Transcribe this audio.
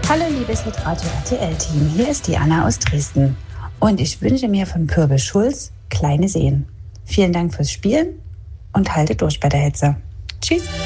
Hallo liebes Hitradio RTL-Team, hier ist die Anna aus Dresden und ich wünsche mir von Pürbe Schulz kleine Seen. Vielen Dank fürs Spielen und haltet durch bei der Hitze. Tschüss!